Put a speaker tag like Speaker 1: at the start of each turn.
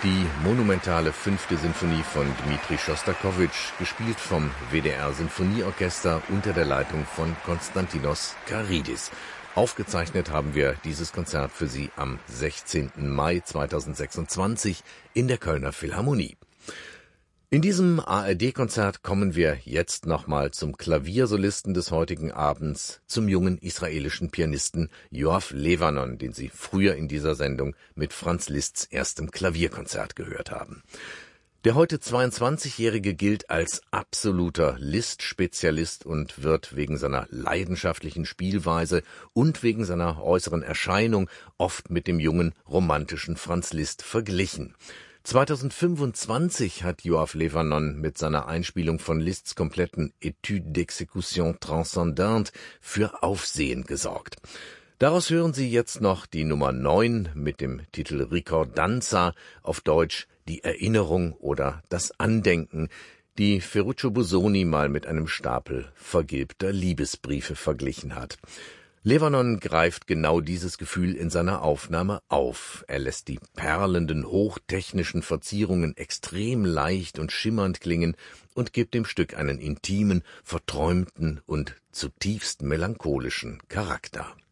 Speaker 1: Die monumentale 5. Sinfonie von Dmitri Schostakowitsch, gespielt vom WDR-Sinfonieorchester unter der Leitung von Konstantinos Karidis. Aufgezeichnet haben wir dieses Konzert für Sie am 16. Mai 2026 in der Kölner Philharmonie. In diesem ARD-Konzert kommen wir jetzt nochmal zum Klaviersolisten des heutigen Abends, zum jungen israelischen Pianisten Yoav Levanon, den Sie früher in dieser Sendung mit Franz Liszts erstem Klavierkonzert gehört haben. Der heute 22-Jährige gilt als absoluter Liszt-Spezialist und wird wegen seiner leidenschaftlichen Spielweise und wegen seiner äußeren Erscheinung oft mit dem jungen, romantischen Franz Liszt verglichen. 2025 hat Yoav Levanon mit seiner Einspielung von Liszts kompletten Étude d'exécution transcendante für Aufsehen gesorgt. Daraus hören Sie jetzt noch die Nummer 9 mit dem Titel Ricordanza, auf Deutsch die Erinnerung oder das Andenken, die Ferruccio Busoni mal mit einem Stapel vergilbter Liebesbriefe verglichen hat. Levanon greift genau dieses Gefühl in seiner Aufnahme auf. Er lässt die perlenden, hochtechnischen Verzierungen extrem leicht und schimmernd klingen und gibt dem Stück einen intimen, verträumten und zutiefst melancholischen Charakter.